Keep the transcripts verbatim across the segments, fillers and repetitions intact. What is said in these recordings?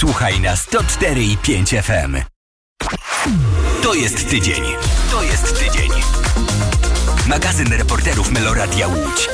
Słuchaj na sto cztery i pięć F M. To jest tydzień. To jest tydzień. Magazyn reporterów Meloradia Łódź.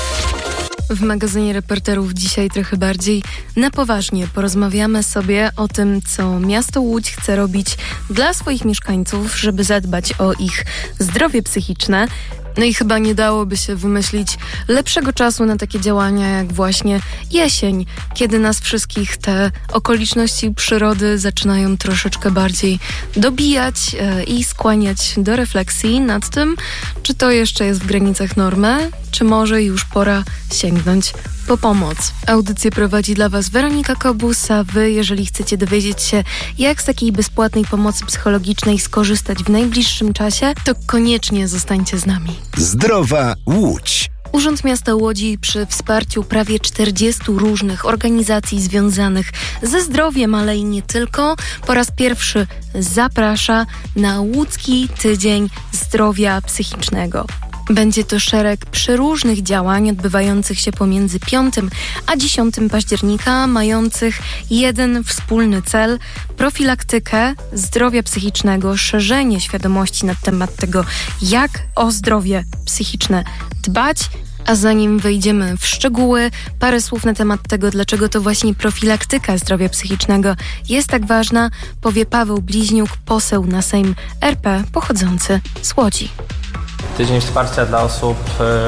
W magazynie reporterów dzisiaj trochę bardziej na poważnie porozmawiamy sobie o tym, co miasto Łódź chce robić dla swoich mieszkańców, żeby zadbać o ich zdrowie psychiczne. No i chyba nie dałoby się wymyślić lepszego czasu na takie działania jak właśnie jesień, kiedy nas wszystkich te okoliczności przyrody zaczynają troszeczkę bardziej dobijać e, i skłaniać do refleksji nad tym, czy to jeszcze jest w granicach normy, czy może już pora sięgnąć po pomoc. Audycję prowadzi dla Was Weronika Kobus, a Wy, jeżeli chcecie dowiedzieć się, jak z takiej bezpłatnej pomocy psychologicznej skorzystać w najbliższym czasie, to koniecznie zostańcie z nami. Zdrowa Łódź. Urząd Miasta Łodzi przy wsparciu prawie czterdziestu różnych organizacji związanych ze zdrowiem, ale i nie tylko, po raz pierwszy zaprasza na Łódzki Tydzień Zdrowia Psychicznego. Będzie to szereg przeróżnych działań odbywających się pomiędzy piątym a dziesiątym października, mających jeden wspólny cel: profilaktykę zdrowia psychicznego, szerzenie świadomości na temat tego, jak o zdrowie psychiczne dbać. A zanim wejdziemy w szczegóły, parę słów na temat tego, dlaczego to właśnie profilaktyka zdrowia psychicznego jest tak ważna, powie Paweł Bliźniuk, poseł na Sejm R P pochodzący z Łodzi. Tydzień wsparcia dla osób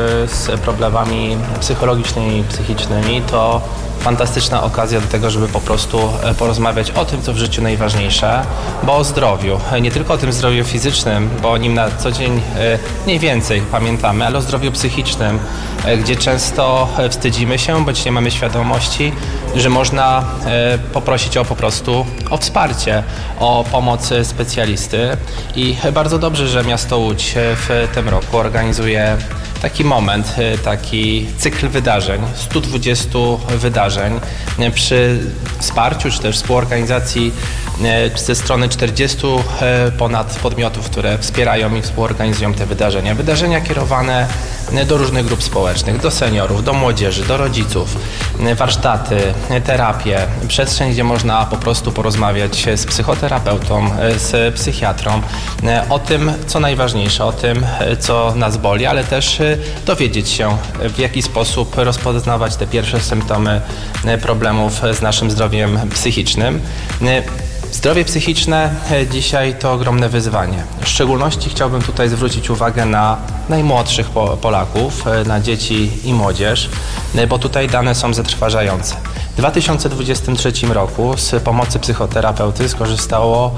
z problemami psychologicznymi i psychicznymi to fantastyczna okazja do tego, żeby po prostu porozmawiać o tym, co w życiu najważniejsze, bo o zdrowiu. Nie tylko o tym zdrowiu fizycznym, bo o nim na co dzień mniej więcej pamiętamy, ale o zdrowiu psychicznym, gdzie często wstydzimy się, bądź nie mamy świadomości, że można poprosić o po prostu o wsparcie, o pomoc specjalisty. I bardzo dobrze, że miasto Łódź w tym roku organizuje taki moment, taki cykl wydarzeń, stu dwudziestu wydarzeń przy wsparciu czy też współorganizacji ze strony czterdziestu ponad podmiotów, które wspierają i współorganizują te wydarzenia. Wydarzenia kierowane do różnych grup społecznych, do seniorów, do młodzieży, do rodziców, warsztaty, terapie, przestrzeń, gdzie można po prostu porozmawiać z psychoterapeutą, z psychiatrą o tym, co najważniejsze, o tym, co nas boli, ale też dowiedzieć się, w jaki sposób rozpoznawać te pierwsze symptomy problemów z naszym zdrowiem psychicznym. Zdrowie psychiczne dzisiaj to ogromne wyzwanie. W szczególności chciałbym tutaj zwrócić uwagę na najmłodszych Polaków, na dzieci i młodzież, bo tutaj dane są zatrważające. W dwa tysiące dwudziestym trzecim roku z pomocy psychoterapeuty skorzystało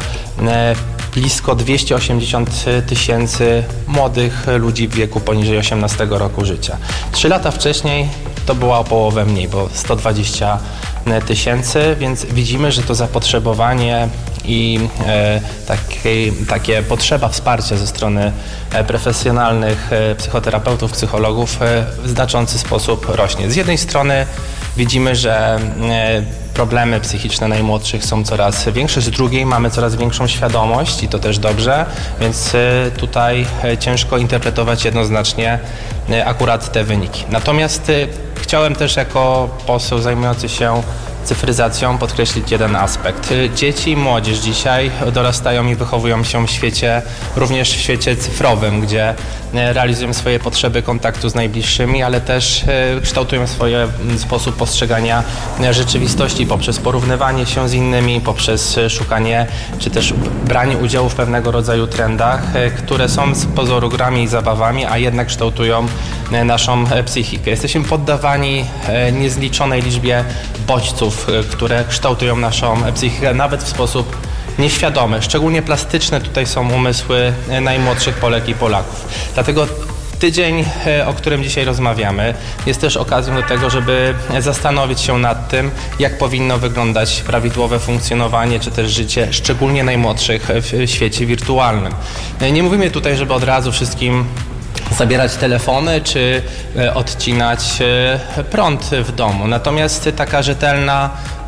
blisko dwieście osiemdziesiąt tysięcy młodych ludzi w wieku poniżej osiemnastego roku życia. Trzy lata wcześniej to była o połowę mniej, bo sto dwadzieścia tysięcy, więc widzimy, że to zapotrzebowanie i e, takie, takie potrzeba wsparcia ze strony e, profesjonalnych e, psychoterapeutów, psychologów e, w znaczący sposób rośnie. Z jednej strony widzimy, że e, problemy psychiczne najmłodszych są coraz większe, z drugiej mamy coraz większą świadomość i to też dobrze, więc e, tutaj e, ciężko interpretować jednoznacznie e, akurat te wyniki. Natomiast e, chciałem też jako poseł zajmujący się cyfryzacją podkreślić jeden aspekt. Dzieci i młodzież dzisiaj dorastają i wychowują się w świecie, również w świecie cyfrowym, gdzie realizują swoje potrzeby kontaktu z najbliższymi, ale też kształtują swój sposób postrzegania rzeczywistości poprzez porównywanie się z innymi, poprzez szukanie czy też branie udziału w pewnego rodzaju trendach, które są z pozoru grami i zabawami, a jednak kształtują naszą psychikę. Jesteśmy poddawani niezliczonej liczbie bodźców, które kształtują naszą psychikę nawet w sposób nieświadomy. Szczególnie plastyczne tutaj są umysły najmłodszych Polek i Polaków. Dlatego tydzień, o którym dzisiaj rozmawiamy, jest też okazją do tego, żeby zastanowić się nad tym, jak powinno wyglądać prawidłowe funkcjonowanie czy też życie szczególnie najmłodszych w świecie wirtualnym. Nie mówimy tutaj, żeby od razu wszystkim zabierać telefony czy odcinać prąd w domu. Natomiast taka rzetelna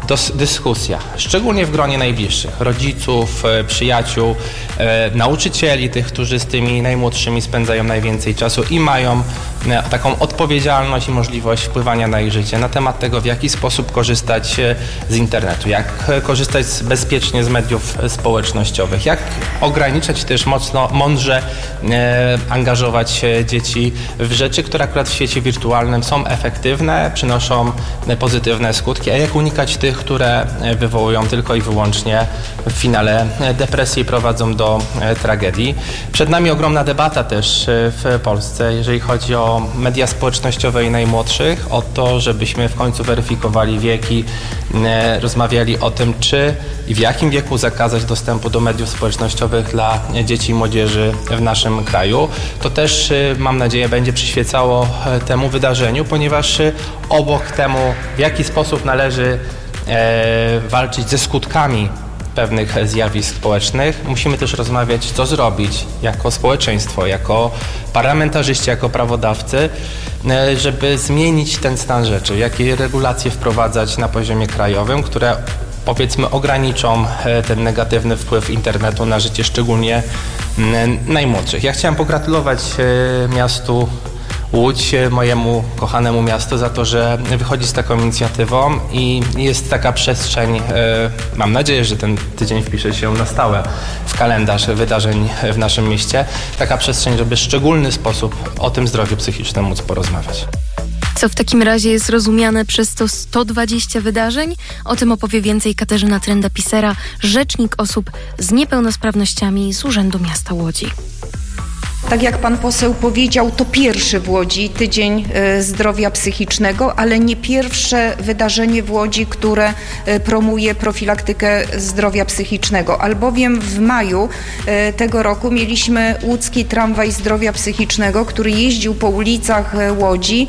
dos- dyskusja, szczególnie w gronie najbliższych, rodziców, e, przyjaciół, e, nauczycieli, tych, którzy z tymi najmłodszymi spędzają najwięcej czasu i mają e, taką odpowiedzialność i możliwość wpływania na ich życie, na temat tego, w jaki sposób korzystać e, z internetu, jak e, korzystać z, bezpiecznie z mediów społecznościowych, jak ograniczać też mocno, mądrze e, angażować e, dzieci w rzeczy, które akurat w świecie wirtualnym są efektywne, przynoszą e, pozytywne skutki, a jak unikać tych, które e, wywołują tylko i wyłącznie w finale e, depresję i prowadzą do e, tragedii. Przed nami ogromna debata też e, w Polsce, jeżeli chodzi o media społecznościowe i najmłodszych, o to, żebyśmy w końcu weryfikowali wieki, e, rozmawiali o tym, czy i w jakim wieku zakazać dostępu do mediów społecznościowych dla dzieci i młodzieży w naszym kraju. To też, mam nadzieję, będzie przyświecało temu wydarzeniu, ponieważ obok temu, w jaki sposób należy e, walczyć ze skutkami pewnych zjawisk społecznych, musimy też rozmawiać, co zrobić jako społeczeństwo, jako parlamentarzyści, jako prawodawcy, e, żeby zmienić ten stan rzeczy, jakie regulacje wprowadzać na poziomie krajowym, które powiedzmy ograniczą ten negatywny wpływ internetu na życie szczególnie najmłodszych. Ja chciałem pogratulować miastu Łódź, mojemu kochanemu miastu, za to, że wychodzi z taką inicjatywą i jest taka przestrzeń, mam nadzieję, że ten tydzień wpisze się na stałe w kalendarz wydarzeń w naszym mieście, taka przestrzeń, żeby w szczególny sposób o tym zdrowiu psychicznym móc porozmawiać. Co w takim razie jest rozumiane przez to sto dwadzieścia wydarzeń? O tym opowie więcej Katarzyna Trenda-Pisera, rzecznik osób z niepełnosprawnościami z Urzędu Miasta Łodzi. Tak jak pan poseł powiedział, to pierwszy w Łodzi Tydzień Zdrowia Psychicznego, ale nie pierwsze wydarzenie w Łodzi, które promuje profilaktykę zdrowia psychicznego, albowiem w maju tego roku mieliśmy łódzki tramwaj zdrowia psychicznego, który jeździł po ulicach Łodzi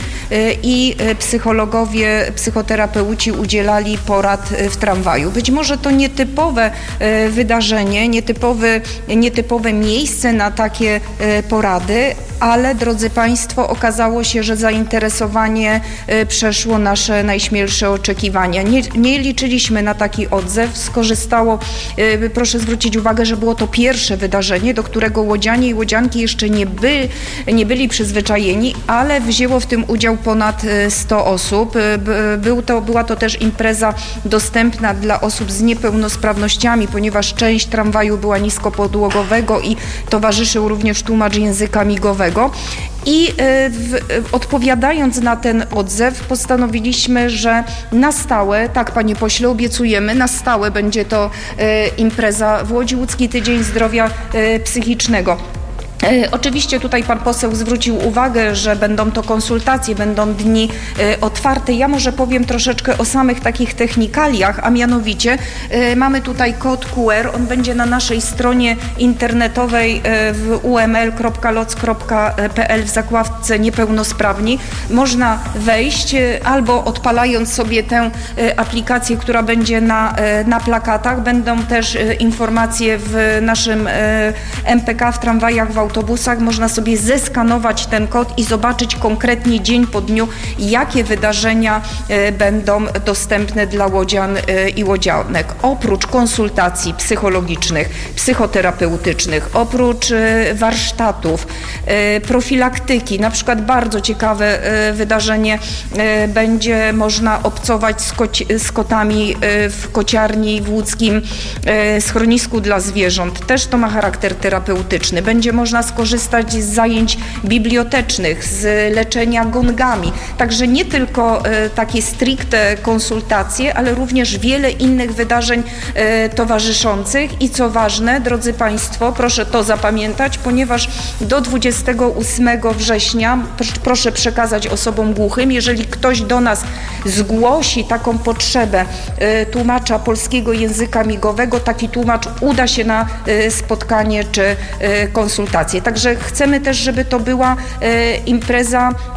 i psychologowie, psychoterapeuci udzielali porad w tramwaju. Być może to nietypowe wydarzenie, nietypowe, nietypowe miejsce na takie porady, ale drodzy Państwo, okazało się, że zainteresowanie przeszło nasze najśmielsze oczekiwania. Nie, nie liczyliśmy na taki odzew, skorzystało, proszę zwrócić uwagę, że było to pierwsze wydarzenie, do którego łodzianie i łodzianki jeszcze nie, by, nie byli przyzwyczajeni, ale wzięło w tym udział ponad sto osób. Był to, była to też impreza dostępna dla osób z niepełnosprawnościami, ponieważ część tramwaju była niskopodłogowego i towarzyszył również tłumacz języka migowego. I w, odpowiadając na ten odzew, postanowiliśmy, że na stałe, tak panie pośle, obiecujemy, na stałe będzie to e, impreza w Łodzi, Łódzki Tydzień Zdrowia e, Psychicznego. E, oczywiście tutaj pan poseł zwrócił uwagę, że będą to konsultacje, będą dni e, otwarte. Ja może powiem troszeczkę o samych takich technikaliach, a mianowicie e, mamy tutaj kod Q R, on będzie na naszej stronie internetowej e, w u m l kropka loc kropka p l w zakładce niepełnosprawni. Można wejść e, albo odpalając sobie tę e, aplikację, która będzie na, e, na plakatach. Będą też e, informacje w naszym e, M P K, w tramwajach, w autobusach. Można sobie zeskanować ten kod i zobaczyć konkretnie dzień po dniu, jakie wydarzenia e, będą dostępne dla łodzian e, i łodzianek. Oprócz konsultacji psychologicznych, psychoterapeutycznych, oprócz e, warsztatów, e, profilaktyki, na przykład bardzo ciekawe e, wydarzenie, e, będzie można obcować z, koci- z kotami e, w kociarni w łódzkim e, schronisku dla zwierząt. Też to ma charakter terapeutyczny. Będzie można skorzystać z zajęć bibliotecznych, z leczenia gongami. Także nie tylko e, takie stricte konsultacje, ale również wiele innych wydarzeń e, towarzyszących i co ważne, drodzy Państwo, proszę to zapamiętać, ponieważ do dwudziestego ósmego września, proszę przekazać osobom głuchym, jeżeli ktoś do nas zgłosi taką potrzebę e, tłumacza polskiego języka migowego, taki tłumacz uda się na e, spotkanie czy e, konsultacje. Także chcemy też, żeby to była e, impreza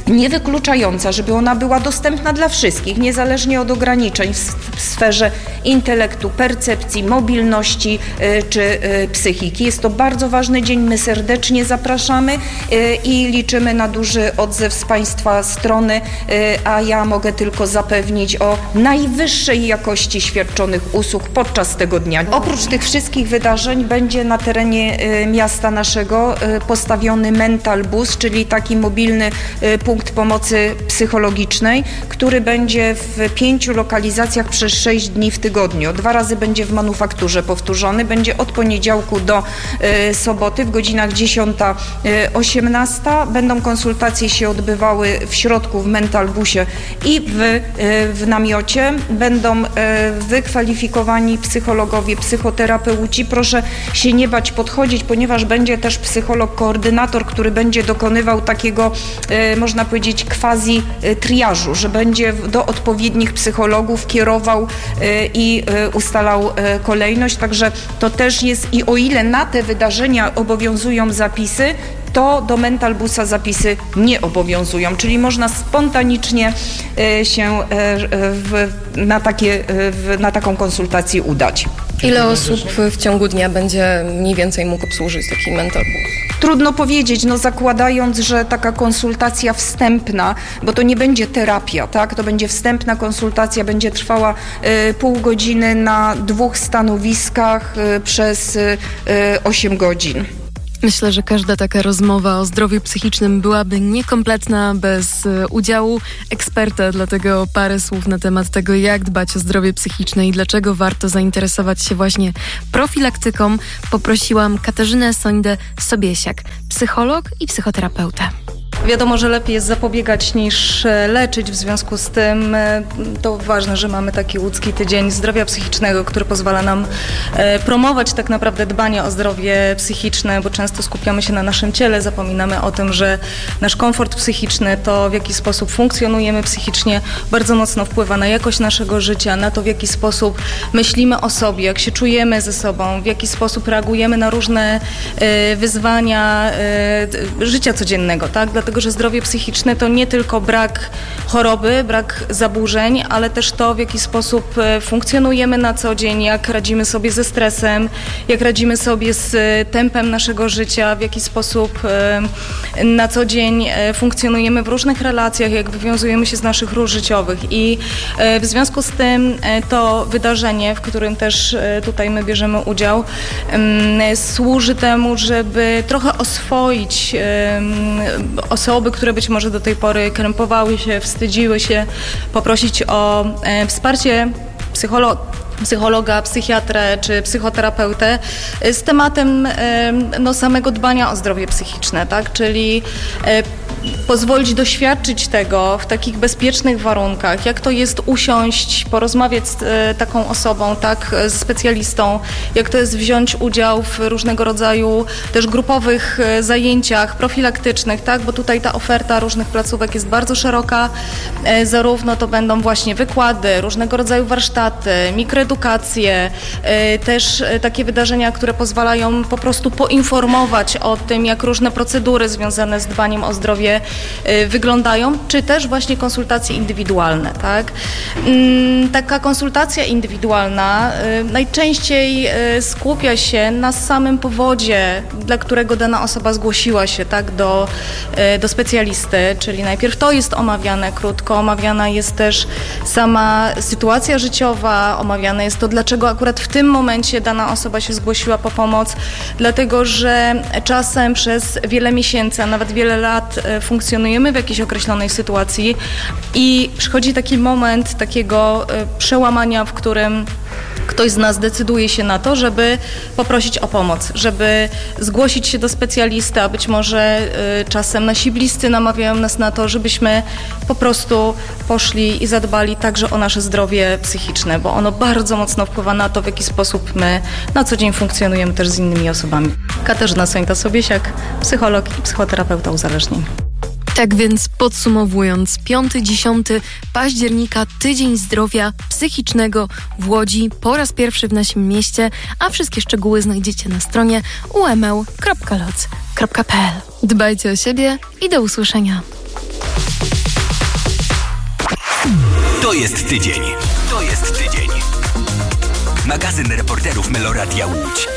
nie wykluczająca, żeby ona była dostępna dla wszystkich, niezależnie od ograniczeń w sferze intelektu, percepcji, mobilności czy psychiki. Jest to bardzo ważny dzień, my serdecznie zapraszamy i liczymy na duży odzew z Państwa strony, a ja mogę tylko zapewnić o najwyższej jakości świadczonych usług podczas tego dnia. Oprócz tych wszystkich wydarzeń będzie na terenie miasta naszego postawiony Mental Bus, czyli taki mobilny punkt pomocy psychologicznej, który będzie w pięciu lokalizacjach przez sześć dni w tygodniu. Dwa razy będzie w Manufakturze powtórzony, będzie od poniedziałku do y, soboty w godzinach dziesiąta osiemnasta. Będą konsultacje się odbywały w środku w Mental Busie i w, y, w namiocie. Będą y, wykwalifikowani psychologowie, psychoterapeuci. Proszę się nie bać podchodzić, ponieważ będzie też psycholog, koordynator, który będzie dokonywał takiego, y, można powiedzieć, quasi triażu, że będzie do odpowiednich psychologów kierował y, i y, ustalał y, kolejność. Także to też jest, i o ile na te wydarzenia obowiązują zapisy, to do Mental Busa zapisy nie obowiązują, czyli można spontanicznie y, się y, w, na, takie, y, w, na taką konsultację udać. Ile osób w ciągu dnia będzie mniej więcej mógł obsłużyć taki Mental Bus? Trudno powiedzieć, no zakładając, że taka konsultacja wstępna, bo to nie będzie terapia, tak? To będzie wstępna konsultacja, będzie trwała y, pół godziny na dwóch stanowiskach y, przez y, osiem godzin. Myślę, że każda taka rozmowa o zdrowiu psychicznym byłaby niekompletna bez udziału eksperta, dlatego parę słów na temat tego, jak dbać o zdrowie psychiczne i dlaczego warto zainteresować się właśnie profilaktyką, poprosiłam Katarzynę Sońdę-Sobiesiak, psycholog i psychoterapeuta. Wiadomo, że lepiej jest zapobiegać niż leczyć, w związku z tym to ważne, że mamy taki łódzki tydzień zdrowia psychicznego, który pozwala nam promować tak naprawdę dbanie o zdrowie psychiczne, bo często skupiamy się na naszym ciele, zapominamy o tym, że nasz komfort psychiczny, to w jaki sposób funkcjonujemy psychicznie, bardzo mocno wpływa na jakość naszego życia, na to, w jaki sposób myślimy o sobie, jak się czujemy ze sobą, w jaki sposób reagujemy na różne wyzwania życia codziennego, tak? Dlatego, że zdrowie psychiczne to nie tylko brak choroby, brak zaburzeń, ale też to, w jaki sposób funkcjonujemy na co dzień, jak radzimy sobie ze stresem, jak radzimy sobie z tempem naszego życia, w jaki sposób na co dzień funkcjonujemy w różnych relacjach, jak wywiązujemy się z naszych ról życiowych. I w związku z tym to wydarzenie, w którym też tutaj my bierzemy udział, służy temu, żeby trochę oswoić osoby, które być może do tej pory krępowały się, wstydziły się, poprosić o e, wsparcie psycholo- psychologa, psychiatrę czy psychoterapeutę z tematem e, no, samego dbania o zdrowie psychiczne, tak? Czyli e, pozwolić doświadczyć tego w takich bezpiecznych warunkach, jak to jest usiąść, porozmawiać z e, taką osobą, tak, z specjalistą, jak to jest wziąć udział w różnego rodzaju też grupowych e, zajęciach profilaktycznych, tak, bo tutaj ta oferta różnych placówek jest bardzo szeroka, e, zarówno to będą właśnie wykłady, różnego rodzaju warsztaty, mikroedukacje, e, też e, takie wydarzenia, które pozwalają po prostu poinformować o tym, jak różne procedury związane z dbaniem o zdrowie wyglądają, czy też właśnie konsultacje indywidualne, tak? Taka konsultacja indywidualna najczęściej skupia się na samym powodzie, dla którego dana osoba zgłosiła się, tak, do, do specjalisty, czyli najpierw to jest omawiane krótko, omawiana jest też sama sytuacja życiowa, omawiane jest to, dlaczego akurat w tym momencie dana osoba się zgłosiła po pomoc, dlatego, że czasem przez wiele miesięcy, a nawet wiele lat funkcjonujemy w jakiejś określonej sytuacji i przychodzi taki moment takiego przełamania, w którym ktoś z nas decyduje się na to, żeby poprosić o pomoc, żeby zgłosić się do specjalisty, a być może y, czasem nasi bliscy namawiają nas na to, żebyśmy po prostu poszli i zadbali także o nasze zdrowie psychiczne, bo ono bardzo mocno wpływa na to, w jaki sposób my na co dzień funkcjonujemy też z innymi osobami. Katarzyna Sońda-Sobiesiak, psycholog i psychoterapeuta uzależnień. Tak więc podsumowując, piątego do dziesiątego października Tydzień Zdrowia Psychicznego w Łodzi po raz pierwszy w naszym mieście, a wszystkie szczegóły znajdziecie na stronie u m l kropka loc kropka p l. Dbajcie o siebie i do usłyszenia. To jest tydzień. To jest tydzień. Magazyn reporterów Meloradia Łódź.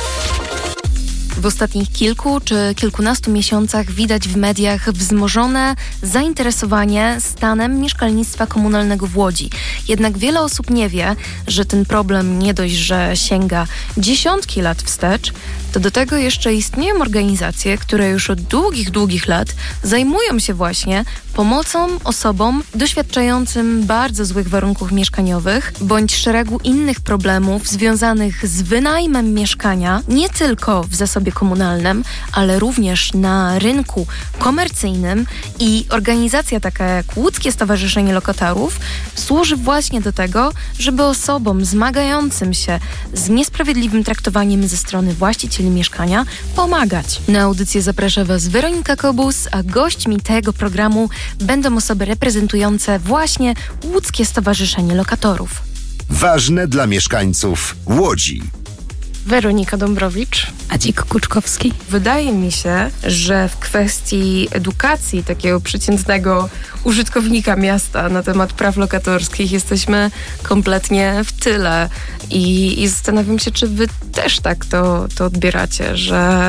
W ostatnich kilku czy kilkunastu miesiącach widać w mediach wzmożone zainteresowanie stanem mieszkalnictwa komunalnego w Łodzi. Jednak wiele osób nie wie, że ten problem nie dość, że sięga dziesiątki lat wstecz, to do tego jeszcze istnieją organizacje, które już od długich, długich lat zajmują się właśnie pomocą osobom doświadczającym bardzo złych warunków mieszkaniowych bądź szeregu innych problemów związanych z wynajmem mieszkania, nie tylko w zasobie komunalnym, ale również na rynku komercyjnym, i organizacja taka jak Łódzkie Stowarzyszenie Lokatorów służy właśnie do tego, żeby osobom zmagającym się z niesprawiedliwym traktowaniem ze strony właścicieli mieszkania pomagać. Na audycję zaprasza Was Weronika Kobus, a gośćmi tego programu będą osoby reprezentujące właśnie Łódzkie Stowarzyszenie Lokatorów. Ważne dla mieszkańców Łodzi. Weronika Dąbrowicz. Adzik Kuczkowski. Wydaje mi się, że w kwestii edukacji takiego przeciętnego użytkownika miasta na temat praw lokatorskich jesteśmy kompletnie w tyle. I, i zastanawiam się, czy wy też tak to, to odbieracie, że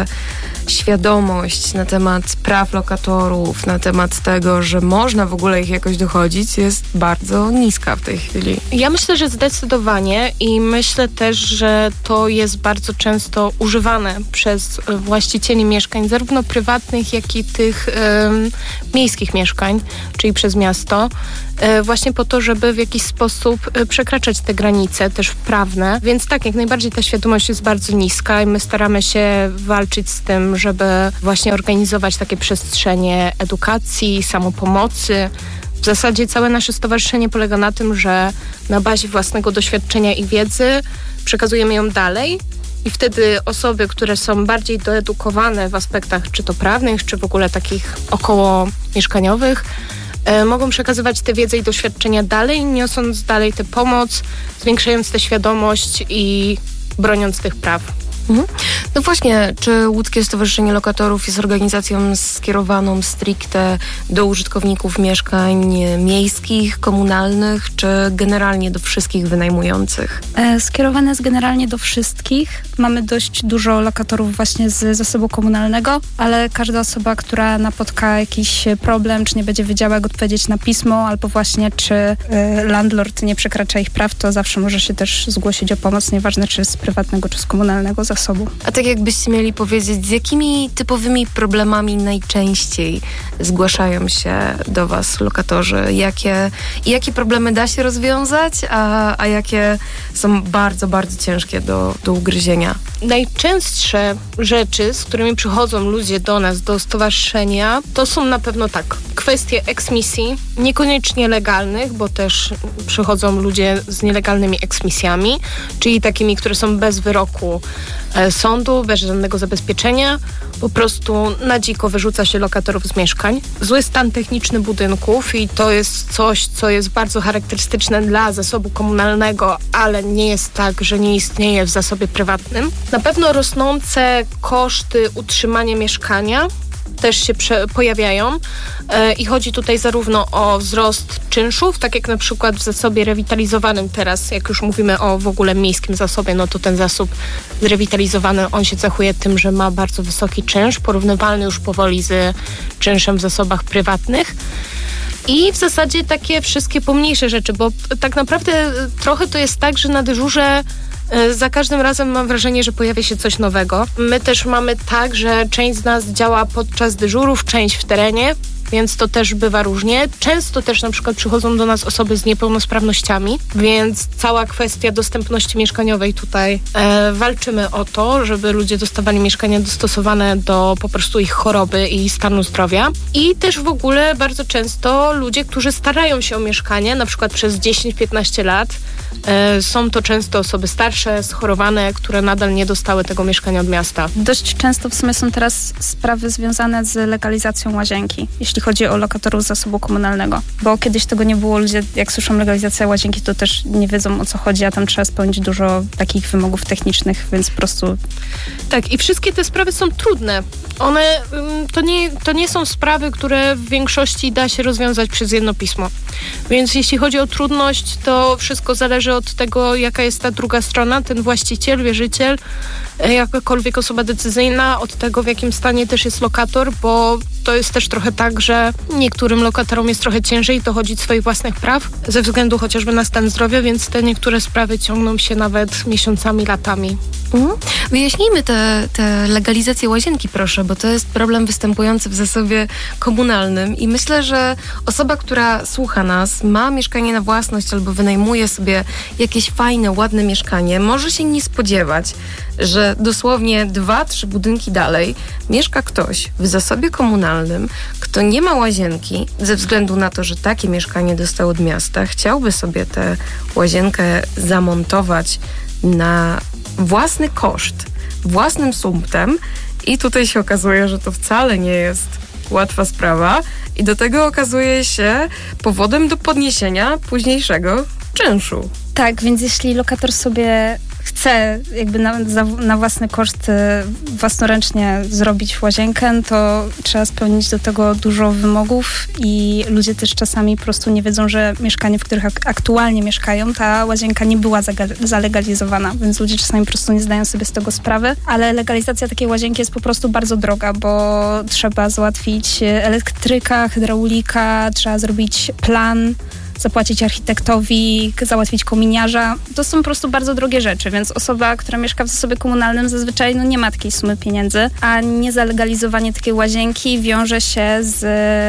świadomość na temat praw lokatorów, na temat tego, że można w ogóle ich jakoś dochodzić, jest bardzo niska w tej chwili. Ja myślę, że zdecydowanie, i myślę też, że to jest bardzo często używane przez właścicieli mieszkań, zarówno prywatnych, jak i tych um, miejskich mieszkań, czyli przez miasto, um, właśnie po to, żeby w jakiś sposób um, przekraczać te granice też prawne. Więc tak, jak najbardziej ta świadomość jest bardzo niska i my staramy się walczyć z tym, żeby właśnie organizować takie przestrzenie edukacji, samopomocy. W zasadzie całe nasze stowarzyszenie polega na tym, że na bazie własnego doświadczenia i wiedzy przekazujemy ją dalej i wtedy osoby, które są bardziej doedukowane w aspektach czy to prawnych, czy w ogóle takich około mieszkaniowych, e, mogą przekazywać tę wiedzę i doświadczenia dalej, niosąc dalej tę pomoc, zwiększając tę świadomość i broniąc tych praw. Mhm. No właśnie, czy Łódzkie Stowarzyszenie Lokatorów jest organizacją skierowaną stricte do użytkowników mieszkań miejskich, komunalnych, czy generalnie do wszystkich wynajmujących? E, skierowane jest generalnie do wszystkich. Mamy dość dużo lokatorów właśnie z zasobu komunalnego, ale każda osoba, która napotka jakiś problem, czy nie będzie wiedziała, jak odpowiedzieć na pismo, albo właśnie czy e, landlord nie przekracza ich praw, to zawsze może się też zgłosić o pomoc, nieważne czy z prywatnego, czy z komunalnego zasobu. A tak jakbyście mieli powiedzieć, z jakimi typowymi problemami najczęściej zgłaszają się do Was lokatorzy? Jakie, jakie problemy da się rozwiązać, a, a jakie są bardzo, bardzo ciężkie do, do ugryzienia? Najczęstsze rzeczy, z którymi przychodzą ludzie do nas, do stowarzyszenia, to są na pewno tak, kwestie eksmisji, niekoniecznie legalnych, bo też przychodzą ludzie z nielegalnymi eksmisjami, czyli takimi, które są bez wyroku e, sądu, bez żadnego zabezpieczenia. Po prostu na dziko wyrzuca się lokatorów z mieszkań. Zły stan techniczny budynków, i to jest coś, co jest bardzo charakterystyczne dla zasobu komunalnego, ale nie jest tak, że nie istnieje w zasobie prywatnym. Na pewno rosnące koszty utrzymania mieszkania też się prze- pojawiają e, i chodzi tutaj zarówno o wzrost czynszów, tak jak na przykład w zasobie rewitalizowanym teraz, jak już mówimy o w ogóle miejskim zasobie, no to ten zasób zrewitalizowany, on się cechuje tym, że ma bardzo wysoki czynsz, porównywalny już powoli z czynszem w zasobach prywatnych. I w zasadzie takie wszystkie pomniejsze rzeczy, bo tak naprawdę trochę to jest tak, że na dyżurze za każdym razem mam wrażenie, że pojawia się coś nowego. My też mamy tak, że część z nas działa podczas dyżurów, część w terenie, więc to też bywa różnie. Często też na przykład przychodzą do nas osoby z niepełnosprawnościami, więc cała kwestia dostępności mieszkaniowej tutaj e, walczymy o to, żeby ludzie dostawali mieszkania dostosowane do po prostu ich choroby i stanu zdrowia. I też w ogóle bardzo często ludzie, którzy starają się o mieszkanie, na przykład przez dziesięć piętnaście lat, e, są to często osoby starsze, schorowane, które nadal nie dostały tego mieszkania od miasta. Dość często w sumie są teraz sprawy związane z legalizacją łazienki, jeśli chodzi o lokatorów z zasobu komunalnego. Bo kiedyś tego nie było, ludzie jak słyszą legalizacja łazienki, to też nie wiedzą, o co chodzi, a tam trzeba spełnić dużo takich wymogów technicznych, więc po prostu... Tak, i wszystkie te sprawy są trudne. One, to nie, to nie są sprawy, które w większości da się rozwiązać przez jedno pismo. Więc jeśli chodzi o trudność, to wszystko zależy od tego, jaka jest ta druga strona, ten właściciel, wierzyciel, jakakolwiek osoba decyzyjna, od tego, w jakim stanie też jest lokator, bo to jest też trochę tak, że niektórym lokatorom jest trochę ciężej dochodzić swoich własnych praw, ze względu chociażby na stan zdrowia, więc te niektóre sprawy ciągną się nawet miesiącami, latami. Mhm. Wyjaśnijmy tę te, te legalizację łazienki, proszę, bo to jest problem występujący w zasobie komunalnym i myślę, że osoba, która słucha nas, ma mieszkanie na własność albo wynajmuje sobie jakieś fajne, ładne mieszkanie, może się nie spodziewać, że dosłownie dwa, trzy budynki dalej mieszka ktoś w zasobie komunalnym, kto nie ma łazienki ze względu na to, że takie mieszkanie dostał od miasta, chciałby sobie tę łazienkę zamontować na własny koszt, własnym sumptem i tutaj się okazuje, że to wcale nie jest łatwa sprawa i do tego okazuje się powodem do podniesienia późniejszego czynszu. Tak, więc jeśli lokator sobie chce jakby na, za, na własny koszt własnoręcznie zrobić łazienkę, to trzeba spełnić do tego dużo wymogów i ludzie też czasami po prostu nie wiedzą, że mieszkanie, w których ak- aktualnie mieszkają, ta łazienka nie była zaga- zalegalizowana, więc ludzie czasami po prostu nie zdają sobie z tego sprawy, ale legalizacja takiej łazienki jest po prostu bardzo droga, bo trzeba załatwić elektryka, hydraulika, trzeba zrobić plan, zapłacić architektowi, załatwić kominiarza. To są po prostu bardzo drogie rzeczy, więc osoba, która mieszka w zasobie komunalnym zazwyczaj no, nie ma takiej sumy pieniędzy, a niezalegalizowanie takiej łazienki wiąże się z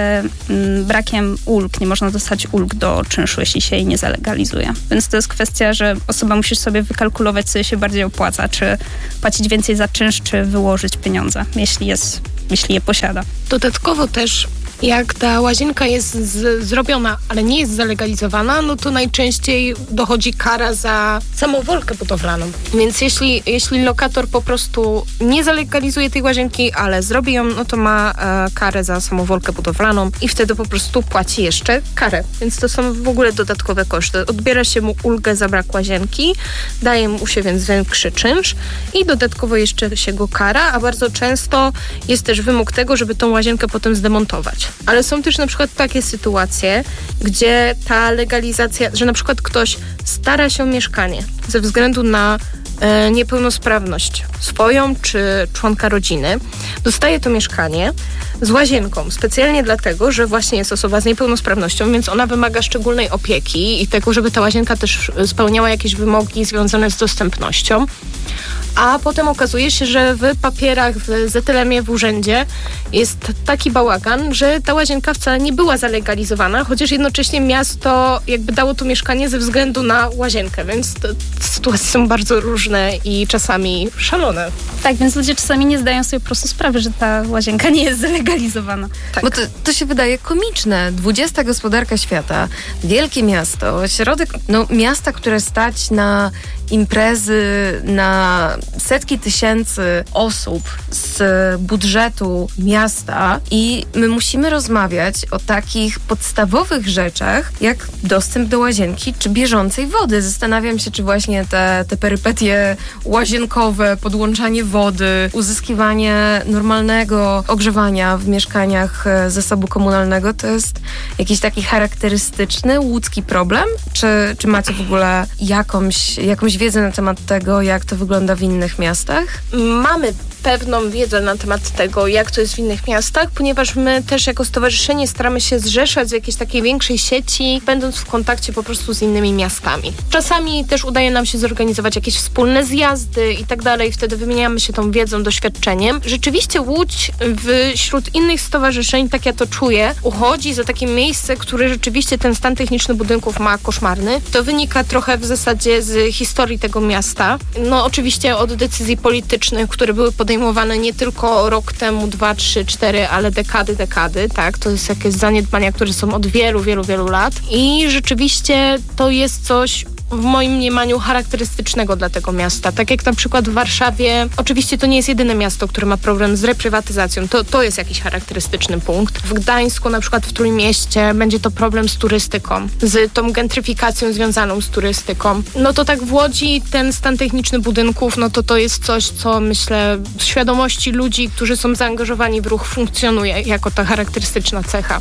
mm, brakiem ulg. Nie można dostać ulg do czynszu, jeśli się jej nie zalegalizuje. Więc to jest kwestia, że osoba musi sobie wykalkulować, co jej się bardziej opłaca, czy płacić więcej za czynsz, czy wyłożyć pieniądze, jeśli jest, jeśli je posiada. Dodatkowo też jak ta łazienka jest z, zrobiona, ale nie jest zalegalizowana, no to najczęściej dochodzi kara za samowolkę budowlaną. Więc jeśli, jeśli lokator po prostu nie zalegalizuje tej łazienki, ale zrobi ją, no to ma e, karę za samowolkę budowlaną i wtedy po prostu płaci jeszcze karę. Więc to są w ogóle dodatkowe koszty. Odbiera się mu ulgę za brak łazienki, daje mu się więc większy czynsz i dodatkowo jeszcze się go kara, a bardzo często jest też wymóg tego, żeby tą łazienkę potem zdemontować. Ale są też na przykład takie sytuacje, gdzie ta legalizacja, że na przykład ktoś stara się o mieszkanie ze względu na e, niepełnosprawność swoją czy członka rodziny, dostaje to mieszkanie z łazienką, specjalnie dlatego, że właśnie jest osoba z niepełnosprawnością, więc ona wymaga szczególnej opieki i tego, żeby ta łazienka też spełniała jakieś wymogi związane z dostępnością. A potem okazuje się, że w papierach, w zet el emie, w urzędzie jest taki bałagan, że ta łazienka wcale nie była zalegalizowana, chociaż jednocześnie miasto jakby dało to mieszkanie ze względu na łazienkę, więc te sytuacje są bardzo różne i czasami szalone. Tak, więc ludzie czasami nie zdają sobie po prostu sprawy, że ta łazienka nie jest zalegalizowana. Tak. Bo to, to się wydaje komiczne. dwudziesta gospodarka świata, wielkie miasto, środek no, miasta, które stać na imprezy, na setki tysięcy osób z budżetu miasta i my musimy rozmawiać o takich podstawowych rzeczach, jak dostęp do łazienki czy bieżącej wody. Zastanawiam się, czy właśnie te, te perypetie łazienkowe, podłączanie wody, uzyskiwanie normalnego ogrzewania w mieszkaniach zasobu komunalnego to jest jakiś taki charakterystyczny łódzki problem? Czy, czy macie w ogóle jakąś, jakąś wiedzę na temat tego, jak to wygląda w innych miastach? Mamy pewną wiedzę na temat tego, jak to jest w innych miastach, ponieważ my też jako stowarzyszenie staramy się zrzeszać w jakiejś takiej większej sieci, będąc w kontakcie po prostu z innymi miastami. Czasami też udaje nam się zorganizować jakieś wspólne zjazdy i tak dalej, wtedy wymieniamy się tą wiedzą, doświadczeniem. Rzeczywiście Łódź w, wśród innych stowarzyszeń, tak ja to czuję, uchodzi za takie miejsce, które rzeczywiście ten stan techniczny budynków ma koszmarny. To wynika trochę w zasadzie z historii tego miasta. No oczywiście od decyzji politycznych, które były podejmowane nie tylko rok temu, dwa, trzy, cztery, ale dekady, dekady, tak? To jest jakieś zaniedbania, które są od wielu, wielu, wielu lat i rzeczywiście to jest coś w moim mniemaniu charakterystycznego dla tego miasta. Tak jak na przykład w Warszawie, oczywiście to nie jest jedyne miasto, które ma problem z reprywatyzacją. To, to jest jakiś charakterystyczny punkt. W Gdańsku, na przykład w Trójmieście, będzie to problem z turystyką, z tą gentryfikacją związaną z turystyką. No to tak w Łodzi ten stan techniczny budynków, no to to jest coś, co myślę w świadomości ludzi, którzy są zaangażowani w ruch, funkcjonuje jako ta charakterystyczna cecha.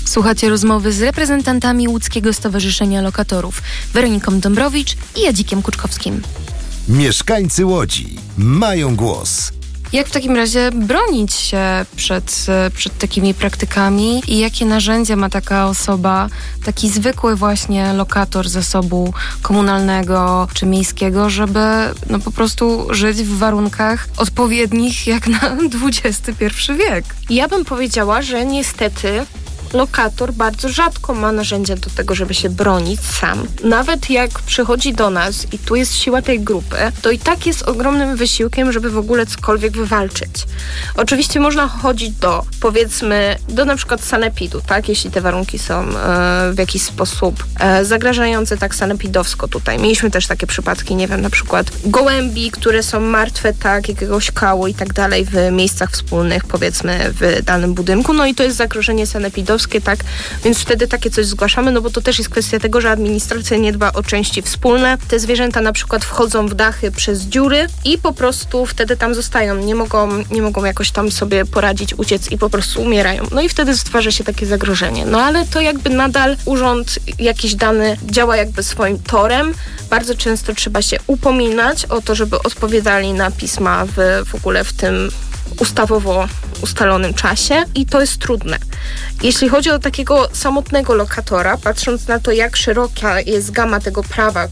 Słuchacie rozmowy z reprezentantami Łódzkiego Stowarzyszenia Lokatorów, Weroniką Dąbrowicz i Jadzikiem Kuczkowskim. Mieszkańcy Łodzi mają głos. Jak w takim razie bronić się przed, przed takimi praktykami i jakie narzędzia ma taka osoba, taki zwykły właśnie lokator zasobu komunalnego czy miejskiego, żeby no po prostu żyć w warunkach odpowiednich jak na dwudziesty pierwszy wiek? Ja bym powiedziała, że niestety lokator bardzo rzadko ma narzędzia do tego, żeby się bronić sam. Nawet jak przychodzi do nas i tu jest siła tej grupy, to i tak jest ogromnym wysiłkiem, żeby w ogóle cokolwiek wywalczyć. Oczywiście można chodzić do, powiedzmy, do na przykład sanepidu, tak? Jeśli te warunki są e, w jakiś sposób e, zagrażające tak sanepidowsko tutaj. Mieliśmy też takie przypadki, nie wiem, na przykład gołębi, które są martwe, tak? Jakiegoś kału i tak dalej w miejscach wspólnych, powiedzmy, w danym budynku. No i to jest zagrożenie sanepidowskie, tak, więc wtedy takie coś zgłaszamy, no bo to też jest kwestia tego, że administracja nie dba o części wspólne. Te zwierzęta na przykład wchodzą w dachy przez dziury i po prostu wtedy tam zostają, nie mogą, nie mogą jakoś tam sobie poradzić, uciec i po prostu umierają. No i wtedy stwarza się takie zagrożenie. No ale to jakby nadal urząd jakiś dany działa jakby swoim torem. Bardzo często trzeba się upominać o to, żeby odpowiadali na pisma w, w ogóle w tym ustawowo ustalonym czasie i to jest trudne. Jeśli chodzi o takiego samotnego lokatora, patrząc na to, jak szeroka jest gama tego prawa,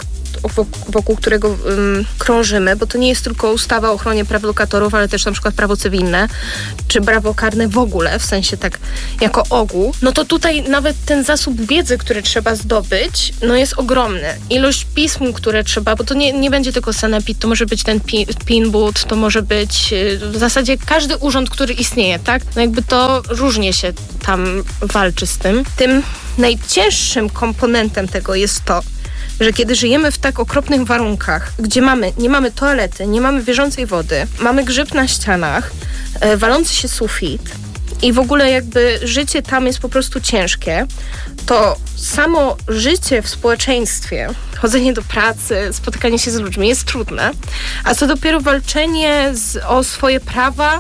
wokół którego um, krążymy, bo to nie jest tylko ustawa o ochronie praw lokatorów, ale też na przykład prawo cywilne, czy prawo karne w ogóle, w sensie tak jako ogół, no to tutaj nawet ten zasób wiedzy, który trzeba zdobyć, no jest ogromny. Ilość pism, które trzeba, bo to nie, nie będzie tylko sanepid, to może być ten pi, pinbud, to może być w zasadzie każdy urząd, który istnieje, tak? No jakby to różnie się tam walczy z tym. Tym najcięższym komponentem tego jest to, że kiedy żyjemy w tak okropnych warunkach, gdzie mamy, nie mamy toalety, nie mamy bieżącej wody, mamy grzyb na ścianach, e, walący się sufit i w ogóle jakby życie tam jest po prostu ciężkie, to samo życie w społeczeństwie, chodzenie do pracy, spotykanie się z ludźmi jest trudne, a co dopiero walczenie z, o swoje prawa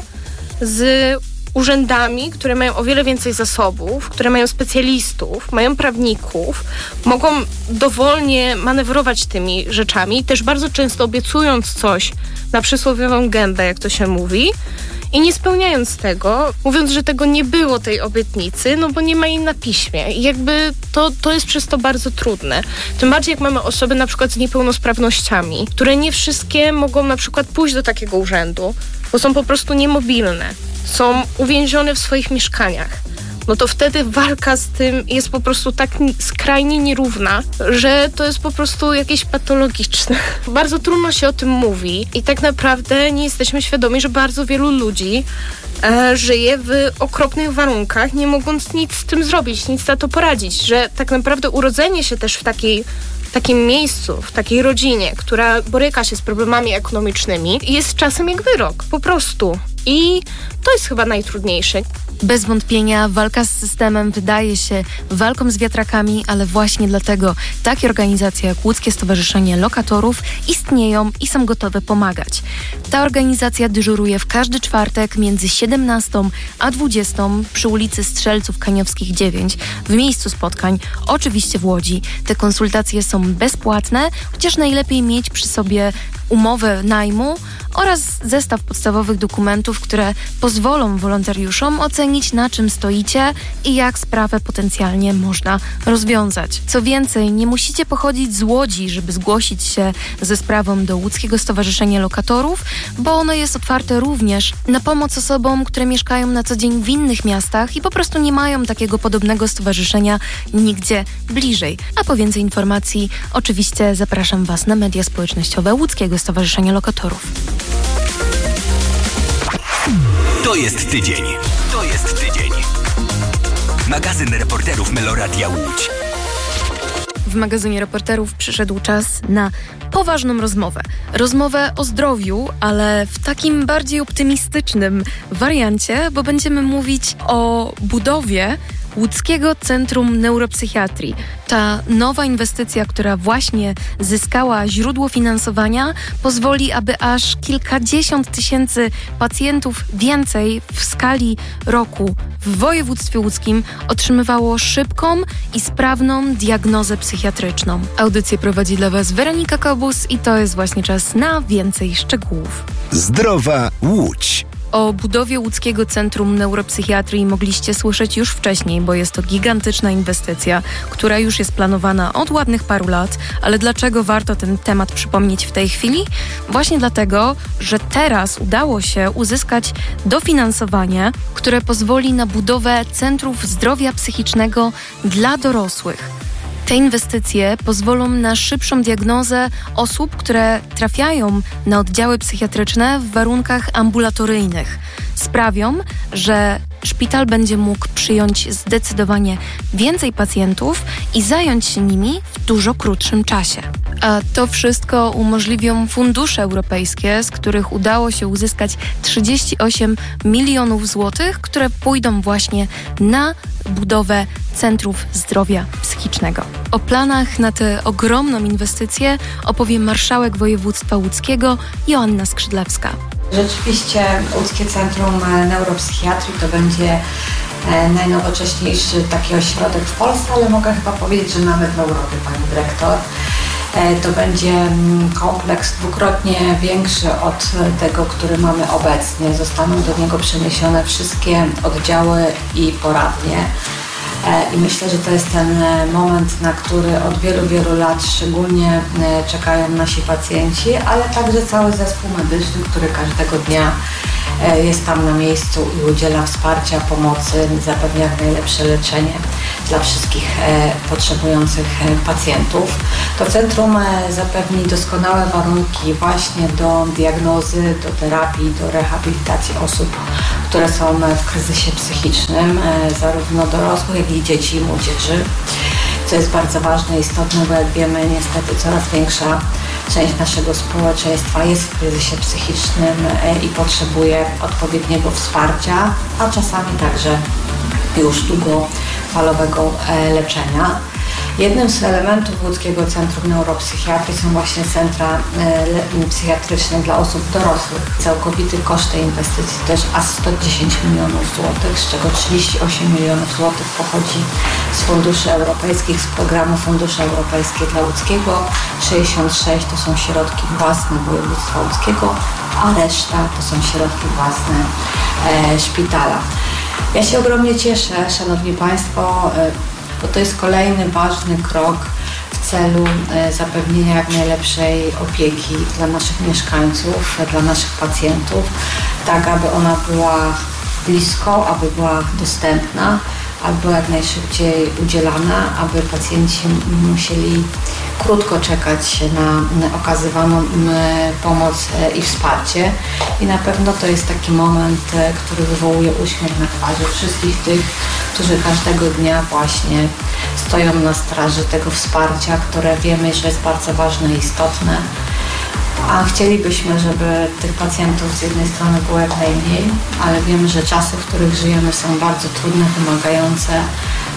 z urzędami, które mają o wiele więcej zasobów, które mają specjalistów, mają prawników, mogą dowolnie manewrować tymi rzeczami, też bardzo często obiecując coś na przysłowiową gębę, jak to się mówi, i nie spełniając tego, mówiąc, że tego nie było, tej obietnicy, no bo nie ma jej na piśmie. I jakby to, to jest przez to bardzo trudne. Tym bardziej jak mamy osoby na przykład z niepełnosprawnościami, które nie wszystkie mogą na przykład pójść do takiego urzędu, bo są po prostu niemobilne. Są uwięzione w swoich mieszkaniach. No to wtedy walka z tym jest po prostu tak skrajnie nierówna, że to jest po prostu jakieś patologiczne. Bardzo trudno się o tym mówi i tak naprawdę nie jesteśmy świadomi, że bardzo wielu ludzi e, żyje w okropnych warunkach, nie mogąc nic z tym zrobić, nic na to poradzić, że tak naprawdę urodzenie się też w takiej w takim miejscu, w takiej rodzinie, która boryka się z problemami ekonomicznymi, jest czasem jak wyrok, po prostu. I to jest chyba najtrudniejsze. Bez wątpienia walka z systemem wydaje się walką z wiatrakami, ale właśnie dlatego takie organizacje jak Łódzkie Stowarzyszenie Lokatorów istnieją i są gotowe pomagać. Ta organizacja dyżuruje w każdy czwartek między siedemnastą a dwudziestą przy ulicy Strzelców Kaniowskich dziewięć w miejscu spotkań, oczywiście w Łodzi. Te konsultacje są bezpłatne, chociaż najlepiej mieć przy sobie umowę najmu oraz zestaw podstawowych dokumentów, które pozwolą wolontariuszom ocenić, na czym stoicie i jak sprawę potencjalnie można rozwiązać. Co więcej, nie musicie pochodzić z Łodzi, żeby zgłosić się ze sprawą do Łódzkiego Stowarzyszenia Lokatorów, bo ono jest otwarte również na pomoc osobom, które mieszkają na co dzień w innych miastach i po prostu nie mają takiego podobnego stowarzyszenia nigdzie bliżej. A po więcej informacji oczywiście zapraszam Was na media społecznościowe Łódzkiego Stowarzyszenia Lokatorów. To jest tydzień. To jest tydzień. Magazyn reporterów Meloradia Łódź. W magazynie reporterów przyszedł czas na poważną rozmowę. Rozmowę o zdrowiu, ale w takim bardziej optymistycznym wariancie, bo będziemy mówić o budowie Łódzkiego Centrum Neuropsychiatrii. Ta nowa inwestycja, która właśnie zyskała źródło finansowania, pozwoli, aby aż kilkadziesiąt tysięcy pacjentów więcej w skali roku w województwie łódzkim otrzymywało szybką i sprawną diagnozę psychiatryczną. Audycję prowadzi dla Was Weronika Kobus i to jest właśnie czas na więcej szczegółów. Zdrowa Łódź. O budowie Łódzkiego Centrum Neuropsychiatrii mogliście słyszeć już wcześniej, bo jest to gigantyczna inwestycja, która już jest planowana od ładnych paru lat. Ale dlaczego warto ten temat przypomnieć w tej chwili? Właśnie dlatego, że teraz udało się uzyskać dofinansowanie, które pozwoli na budowę centrów zdrowia psychicznego dla dorosłych. Te inwestycje pozwolą na szybszą diagnozę osób, które trafiają na oddziały psychiatryczne w warunkach ambulatoryjnych. Sprawią, że szpital będzie mógł przyjąć zdecydowanie więcej pacjentów i zająć się nimi w dużo krótszym czasie. A to wszystko umożliwią fundusze europejskie, z których udało się uzyskać trzydzieści osiem milionów złotych, które pójdą właśnie na budowę centrów zdrowia psychicznego. O planach na tę ogromną inwestycję opowie marszałek województwa łódzkiego Joanna Skrzydlewska. Rzeczywiście Łódzkie Centrum Neuropsychiatrii to będzie najnowocześniejszy taki ośrodek w Polsce, ale mogę chyba powiedzieć, że nawet w Europie, pani dyrektor. To będzie kompleks dwukrotnie większy od tego, który mamy obecnie. Zostaną do niego przeniesione wszystkie oddziały i poradnie. I myślę, że to jest ten moment, na który od wielu, wielu lat szczególnie czekają nasi pacjenci, ale także cały zespół medyczny, który każdego dnia jest tam na miejscu i udziela wsparcia, pomocy, zapewnia jak najlepsze leczenie dla wszystkich potrzebujących pacjentów. To centrum zapewni doskonałe warunki właśnie do diagnozy, do terapii, do rehabilitacji osób, które są w kryzysie psychicznym, zarówno dorosłych, jak i dzieci i młodzieży, co jest bardzo ważne i istotne, bo jak wiemy, niestety coraz większa część naszego społeczeństwa jest w kryzysie psychicznym i potrzebuje odpowiedniego wsparcia, a czasami także już długofalowego leczenia. Jednym z elementów Łódzkiego Centrum Neuropsychiatrii są właśnie centra e, psychiatryczne dla osób dorosłych. Całkowity koszt tej inwestycji to jest aż sto dziesięć milionów złotych, z czego trzydzieści osiem milionów złotych pochodzi z funduszy europejskich, z programu Fundusze Europejskie dla Łódzkiego. sześćdziesiąt sześć to są środki własne województwa łódzkiego, a reszta to są środki własne e, szpitala. Ja się ogromnie cieszę, szanowni państwo, e, bo to jest kolejny ważny krok w celu zapewnienia jak najlepszej opieki dla naszych mieszkańców, dla naszych pacjentów, tak aby ona była blisko, aby była dostępna, aby była jak najszybciej udzielana, aby pacjenci musieli krótko czekać na okazywaną pomoc i wsparcie. I na pewno to jest taki moment, który wywołuje uśmiech na twarzy wszystkich tych, którzy każdego dnia właśnie stoją na straży tego wsparcia, które wiemy, że jest bardzo ważne i istotne. A chcielibyśmy, żeby tych pacjentów z jednej strony było jak najmniej, ale wiemy, że czasy, w których żyjemy, są bardzo trudne, wymagające e,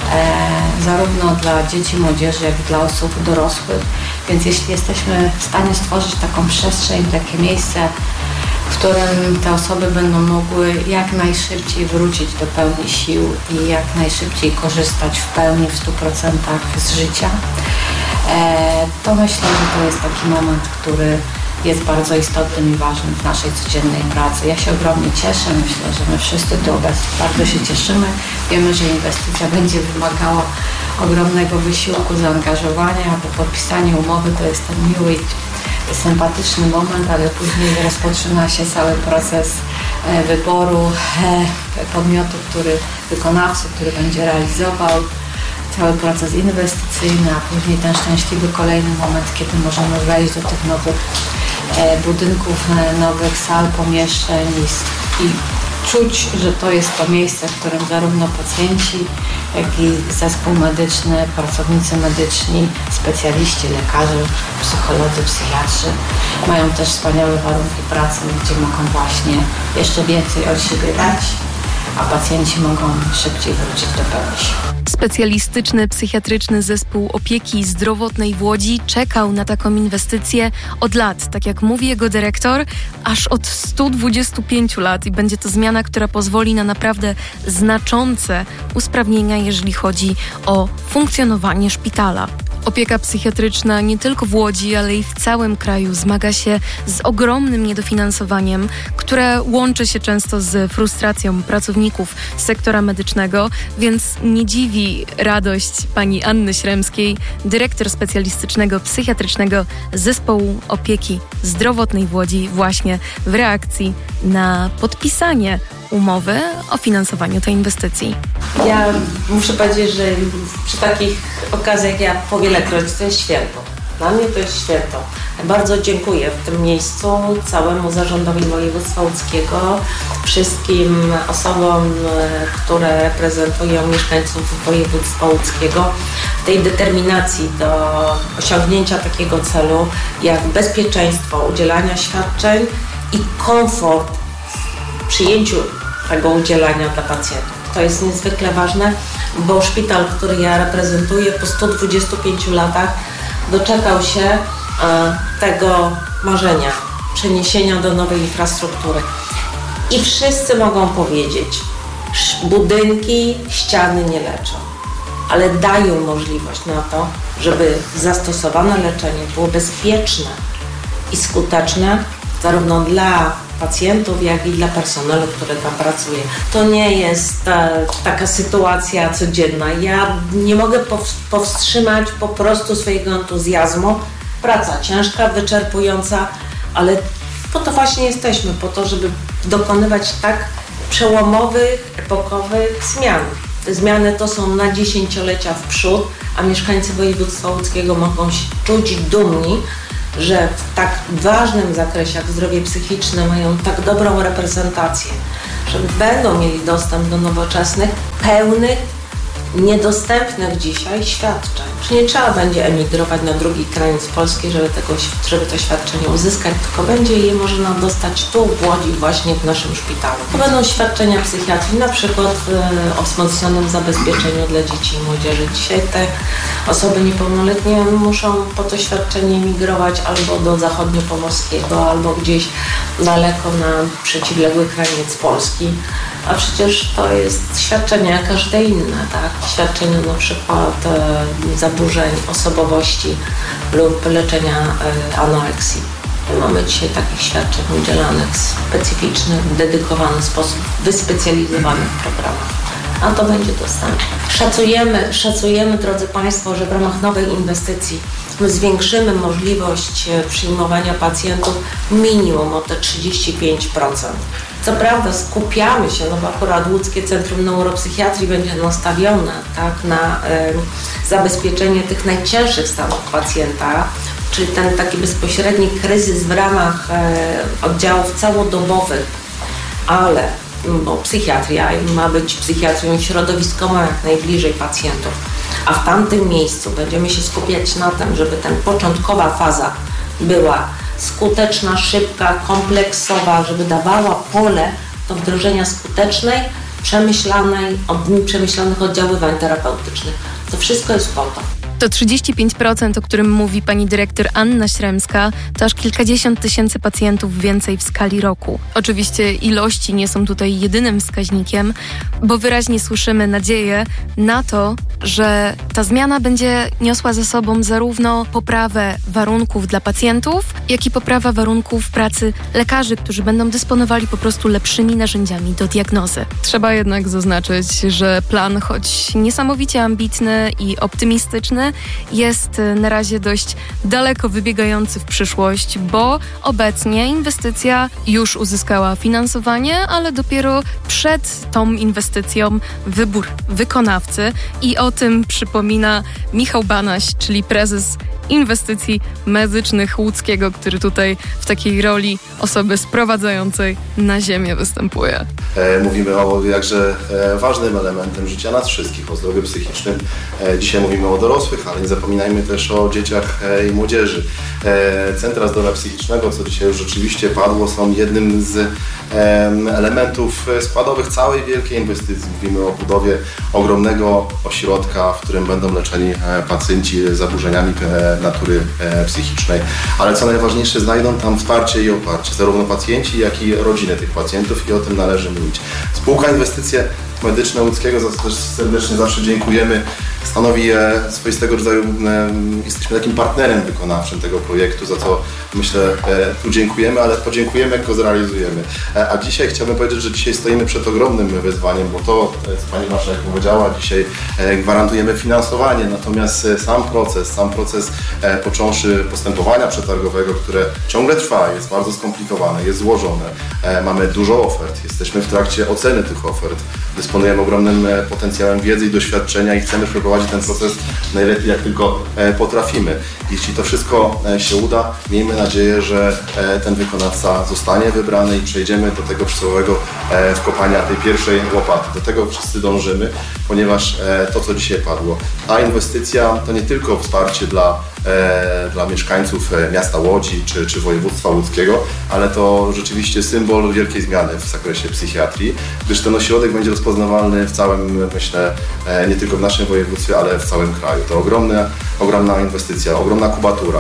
zarówno dla dzieci, młodzieży, jak i dla osób dorosłych. Więc jeśli jesteśmy w stanie stworzyć taką przestrzeń, takie miejsce, w którym te osoby będą mogły jak najszybciej wrócić do pełni sił i jak najszybciej korzystać w pełni, w stu procentach z życia, e, to myślę, że to jest taki moment, który jest bardzo istotnym i ważnym w naszej codziennej pracy. Ja się ogromnie cieszę, myślę, że my wszyscy tu obecni bardzo się cieszymy. Wiemy, że inwestycja będzie wymagała ogromnego wysiłku, zaangażowania, a po podpisaniu umowy to jest ten miły i sympatyczny moment, ale później rozpoczyna się cały proces wyboru podmiotu, który, wykonawcy, który będzie realizował cały proces inwestycyjny, a później ten szczęśliwy kolejny moment, kiedy możemy wejść do tych nowych budynków, nowych sal, pomieszczeń i, i czuć, że to jest to miejsce, w którym zarówno pacjenci, jak i zespół medyczny, pracownicy medyczni, specjaliści, lekarze, psycholodzy, psychiatrzy mają też wspaniałe warunki pracy, gdzie mogą właśnie jeszcze więcej od siebie dać a pacjenci mogą szybciej wrócić do pełni sił. Specjalistyczny psychiatryczny zespół opieki zdrowotnej w Łodzi czekał na taką inwestycję od lat. Tak jak mówi jego dyrektor, aż od stu dwudziestu pięciu lat i będzie to zmiana, która pozwoli na naprawdę znaczące usprawnienia, jeżeli chodzi o funkcjonowanie szpitala. Opieka psychiatryczna nie tylko w Łodzi, ale i w całym kraju zmaga się z ogromnym niedofinansowaniem, które łączy się często z frustracją pracowników sektora medycznego, więc nie dziwi radość pani Anny Śremskiej, dyrektor specjalistycznego psychiatrycznego zespołu opieki zdrowotnej w Łodzi, właśnie w reakcji na podpisanie umowy o finansowaniu tej inwestycji. Ja muszę powiedzieć, że przy takich okazjach ja powielekroć to jest święto. Dla mnie to jest święto. Bardzo dziękuję w tym miejscu całemu zarządowi województwa łódzkiego, wszystkim osobom, które reprezentują mieszkańców województwa łódzkiego, tej determinacji do osiągnięcia takiego celu, jak bezpieczeństwo udzielania świadczeń i komfort w przyjęciu tego udzielania dla pacjentów. To jest niezwykle ważne, bo szpital, który ja reprezentuję, po stu dwudziestu pięciu latach doczekał się e, tego marzenia, przeniesienia do nowej infrastruktury. I wszyscy mogą powiedzieć, budynki, ściany nie leczą, ale dają możliwość na to, żeby zastosowane leczenie było bezpieczne i skuteczne zarówno dla pacjentów, jak i dla personelu, który tam pracuje. To nie jest e, taka sytuacja codzienna. Ja nie mogę powstrzymać po prostu swojego entuzjazmu. Praca ciężka, wyczerpująca, ale po to właśnie jesteśmy, po to, żeby dokonywać tak przełomowych, epokowych zmian. Te zmiany to są na dziesięciolecia w przód, a mieszkańcy województwa łódzkiego mogą się czuć dumni, że w tak ważnym zakresie jak zdrowie psychiczne mają tak dobrą reprezentację, że będą mieli dostęp do nowoczesnych, pełnych, niedostępnych dzisiaj świadczeń. Że nie trzeba będzie emigrować na drugi kraniec Polski, żeby, tego, żeby to świadczenie uzyskać, tylko będzie je można dostać tu w Łodzi, właśnie w naszym szpitalu. To będą świadczenia psychiatrii, na przykład o wzmocnionym zabezpieczeniu dla dzieci i młodzieży. Dzisiaj te osoby niepełnoletnie muszą po to świadczenie emigrować albo do zachodniopomorskiego, albo gdzieś daleko na przeciwległy kraniec Polski. A przecież to jest świadczenie jak każde inne, tak? Świadczenie na przykład e, zaburzeń osobowości lub leczenia e, anoreksji. Mamy dzisiaj takich świadczeń udzielanych w specyficzny, dedykowany sposób, wyspecjalizowanych programach. A to będzie dostępne. Szacujemy, szacujemy, drodzy Państwo, że w ramach nowej inwestycji my zwiększymy możliwość przyjmowania pacjentów minimum o te trzydzieści pięć procent. Co prawda skupiamy się, no bo akurat Łódzkie Centrum Neuropsychiatrii będzie nastawione tak, na y, zabezpieczenie tych najcięższych stanów pacjenta, czyli ten taki bezpośredni kryzys w ramach y, oddziałów całodobowych, ale bo psychiatria ma być psychiatrią środowiskową jak najbliżej pacjentów, a w tamtym miejscu będziemy się skupiać na tym, żeby ta początkowa faza była skuteczna, szybka, kompleksowa, żeby dawała pole do wdrożenia skutecznej, przemyślanej, od, przemyślanych oddziaływań terapeutycznych. To wszystko jest po to. To trzydzieści pięć procent, o którym mówi pani dyrektor Anna Śremska, to aż kilkadziesiąt tysięcy pacjentów więcej w skali roku. Oczywiście ilości nie są tutaj jedynym wskaźnikiem, bo wyraźnie słyszymy nadzieję na to, że ta zmiana będzie niosła ze sobą zarówno poprawę warunków dla pacjentów, jak i poprawę warunków pracy lekarzy, którzy będą dysponowali po prostu lepszymi narzędziami do diagnozy. Trzeba jednak zaznaczyć, że plan, choć niesamowicie ambitny i optymistyczny, jest na razie dość daleko wybiegający w przyszłość, bo obecnie inwestycja już uzyskała finansowanie, ale dopiero przed tą inwestycją wybór wykonawcy i o tym przypomina Michał Banaś, czyli prezes Inwestycji Medycznych Łódzkiego, który tutaj w takiej roli osoby sprowadzającej na ziemię występuje. Mówimy o jakże ważnym elementem życia nas wszystkich, o zdrowiu psychicznym. Dzisiaj mówimy o dorosłych, ale nie zapominajmy też o dzieciach i młodzieży. Centra zdrowia psychicznego, co dzisiaj już rzeczywiście padło, są jednym z elementów składowych całej wielkiej inwestycji. Mówimy o budowie ogromnego ośrodka, w którym będą leczeni pacjenci z zaburzeniami natury psychicznej. Ale co najważniejsze, znajdą tam wsparcie i oparcie, zarówno pacjenci, jak i rodziny tych pacjentów i o tym należy mówić. Spółka Inwestycje Medyczne Łódzkiego, za co też serdecznie zawsze dziękujemy, stanowi swoistego rodzaju, jesteśmy takim partnerem wykonawczym tego projektu, za co myślę tu dziękujemy, ale podziękujemy, jak go zrealizujemy. A dzisiaj chciałbym powiedzieć, że dzisiaj stoimy przed ogromnym wyzwaniem, bo to, co Pani Marszałek powiedziała, dzisiaj gwarantujemy finansowanie, natomiast sam proces, sam proces począwszy postępowania przetargowego, które ciągle trwa, jest bardzo skomplikowane, jest złożone, mamy dużo ofert, jesteśmy w trakcie oceny tych ofert, dysponujemy ogromnym potencjałem wiedzy i doświadczenia i chcemy przeprowadzić ten proces najlepiej, jak tylko potrafimy. Jeśli to wszystko się uda, miejmy nadzieję, że ten wykonawca zostanie wybrany i przejdziemy do tego przysłowiowego wkopania tej pierwszej łopaty. Do tego wszyscy dążymy, ponieważ to, co dzisiaj padło, a inwestycja to nie tylko wsparcie dla, dla mieszkańców miasta Łodzi czy, czy województwa łódzkiego, ale to rzeczywiście symbol wielkiej zmiany w zakresie psychiatrii, gdyż ten ośrodek będzie rozpoznawalny w całym, myślę, nie tylko w naszym województwie, ale w całym kraju. To ogromna, ogromna inwestycja, ogromna kubatura.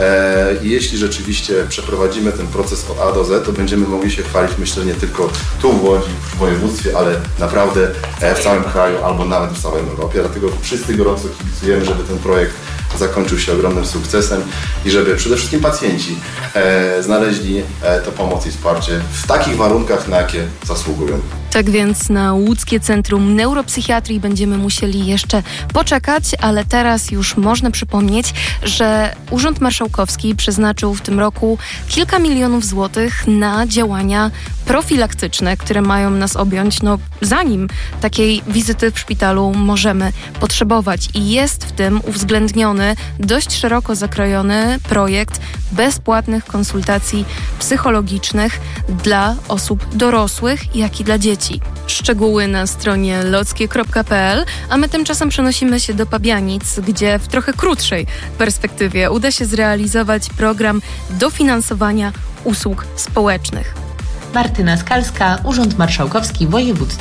I jeśli rzeczywiście przeprowadzimy ten proces od A do Z, to będziemy mogli się chwalić, myślę, nie tylko tu w Łodzi, w województwie, ale naprawdę w całym kraju albo nawet w całej Europie. Dlatego wszyscy gorąco kibicujemy, żeby ten projekt zakończył się ogromnym sukcesem i żeby przede wszystkim pacjenci e, znaleźli e, tę pomoc i wsparcie w takich warunkach, na jakie zasługują. Tak więc na Łódzkie Centrum Neuropsychiatrii będziemy musieli jeszcze poczekać, ale teraz już można przypomnieć, że Urząd Marszałkowski przeznaczył w tym roku kilka milionów złotych na działania profilaktyczne, które mają nas objąć, no zanim takiej wizyty w szpitalu możemy potrzebować. I jest w tym uwzględniony dość szeroko zakrojony projekt bezpłatnych konsultacji psychologicznych dla osób dorosłych, jak i dla dzieci. Szczegóły na stronie lockie kropka p l, a my tymczasem przenosimy się do Pabianic, gdzie w trochę krótszej perspektywie uda się zrealizować program dofinansowania usług społecznych. Martyna Skalska, Urząd Marszałkowski Województwa